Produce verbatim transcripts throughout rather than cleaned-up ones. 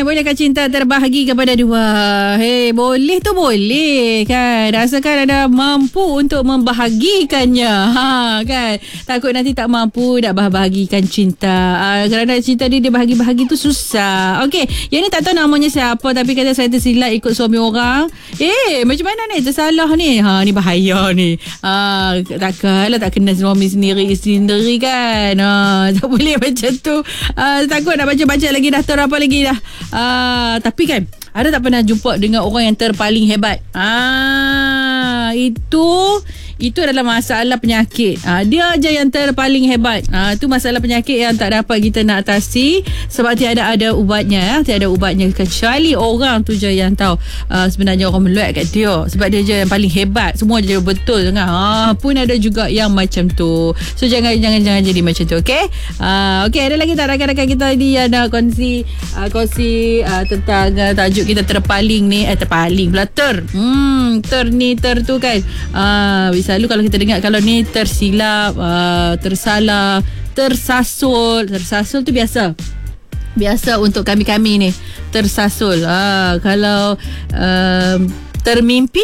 bolehkah cinta terbahagi kepada dua? Hei, boleh tu boleh kan. Rasakan anda mampu untuk membahagikannya. Ha, kan. Takut nanti tak mampu nak bahagikan cinta. Uh, kerana cinta dia, dia bahagi-bahagi tu susah. Okey, yang ni tak tahu namanya siapa tapi kata saya tersilap ikut suami orang. Eh, macam mana ni? Tersalah ni. Ha, ni bahaya ni. Ha, takkanlah tak kena suami sendiri, isteri sendiri kan. Ha, tak boleh macam tu. Ha, takut nak baca-baca lagi dah ter apa lagi dah. Uh, tapi kan ada tak pernah jumpa dengan orang yang terpaling hebat? Ah, itu itu adalah masalah penyakit. Ah, dia aja yang terpaling hebat. Ah, itu masalah penyakit yang tak dapat kita nak atasi sebab tiada ada ubatnya, ya. Tiada ubatnya kecuali orang tu je yang tahu. Ah, sebenarnya orang meluat kat dia sebab dia je yang paling hebat. Semua je betul sangat. Ah, pun ada juga yang macam tu. So jangan jangan jangan jadi macam tu, okey? Ah, okey, ada lagi tak rakan-rakan kita ni yang nak kongsi uh, kongsi uh, tentang uh, tajuk kita terpaling ni, eh terpaling pula ter. Hmm, ter ni ter tu kan. Ah, uh, selalu kalau kita dengar kalau ni tersilap, uh, tersalah, tersasul. Tersasul tu biasa. Biasa untuk kami-kami ni. Tersasul. Ah, uh, kalau uh, termimpi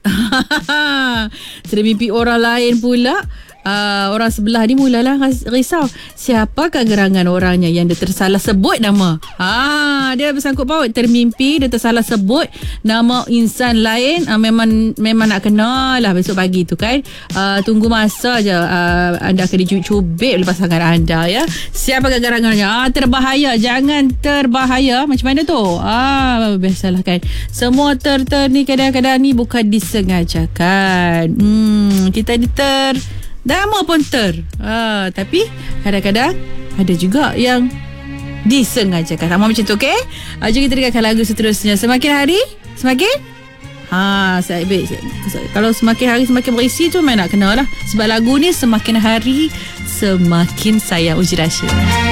termimpi orang lain pula. Uh, orang sebelah ni mulalah risau. Siapakah gerangan orangnya yang dia tersalah sebut nama? Ha, dia bersangkut paut termimpi, dia tersalah sebut nama insan lain. Uh, memang memang nak kenal lah besok pagi tu kan. Uh, tunggu masa je uh, anda akan dicubit oleh pasangan anda, ya. Siapakah gerangannya? Ah, terbahaya. Jangan terbahaya. Macam mana tu? Ah, biasalah kan. Semua ter-ter ni kadang-kadang ni bukan disengajakan. Hmm, kita ni ter nama pun ter. Ha, tapi kadang-kadang ada juga yang disengajakan. Sama macam tu, okey? Ha, jom kita dengarkan lagu seterusnya. Semakin hari, semakin Ha, saya baik. Kalau semakin hari semakin berisi tu memang nak kenal lah. Sebab lagu ni semakin hari semakin sayang. Uji rahsia.